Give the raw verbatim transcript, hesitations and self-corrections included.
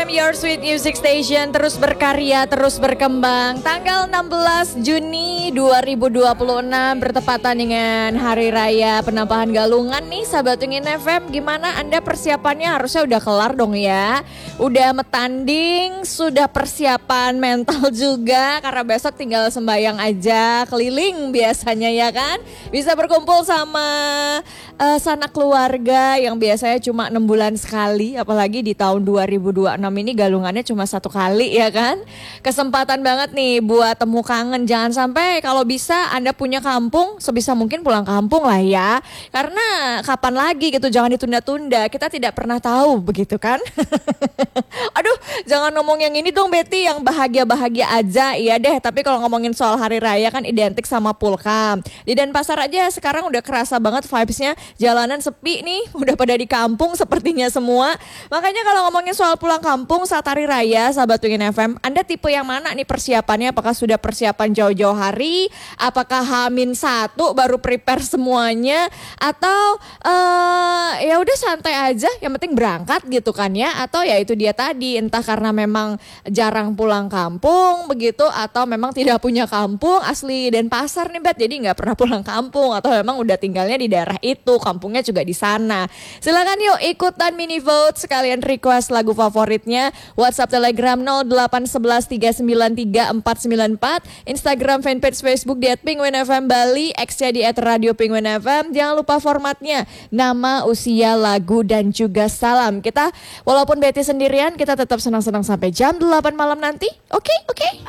Your Sweet Music Station, terus berkarya, terus berkembang. Tanggal enam belas Juni dua ribu dua puluh enam bertepatan dengan Hari Raya Penampahan Galungan nih Sahabat Pingin F M. Gimana Anda persiapannya? Harusnya udah kelar dong ya. Udah metanding, sudah persiapan mental juga. Karena besok tinggal sembayang aja, keliling biasanya ya kan. Bisa berkumpul sama uh, sanak keluarga yang biasanya cuma enam bulan sekali. Apalagi di tahun dua ribu dua puluh enam ini galungannya cuma satu kali ya kan. Kesempatan banget nih buat temu kangen. Jangan sampai kalau bisa Anda punya kampung, sebisa mungkin pulang kampung lah ya. Karena kapan lagi gitu, jangan ditunda-tunda. Kita tidak pernah tahu begitu kan. Aduh, jangan ngomong yang ini dong Betty, yang bahagia-bahagia aja. Iya deh, tapi kalau ngomongin soal hari raya kan identik sama pulkam. Di Denpasar aja sekarang udah kerasa banget vibes-nya. Jalanan sepi nih, udah pada di kampung sepertinya semua. Makanya kalau ngomongin soal pulang kampung saat hari raya, Sahabat Pingin F M, Anda tipe yang mana nih persiapannya? Apakah sudah persiapan jauh-jauh hari? Apakah Hamin satu baru prepare semuanya? Atau uh, ya udah santai aja, yang penting berangkat gitu kan ya? Atau ya itu dia tadi, entah karena memang jarang pulang kampung begitu, atau memang tidak punya kampung asli Denpasar nih Bet, jadi nggak pernah pulang kampung, atau memang udah tinggalnya di daerah itu, kampungnya juga di sana. Silakan yuk ikutan mini vote, sekalian request lagu favoritnya. WhatsApp Telegram nol delapan satu satu tiga sembilan tiga empat sembilan empat, Instagram fanpage Facebook di et penguin f m Bali, X-nya di et radio penguin f m. Jangan lupa formatnya, nama, usia, lagu, dan juga salam. Kita walaupun Betty sendirian, kita tetap senang-senang sampai jam delapan malam nanti. Oke, okay, oke. Okay?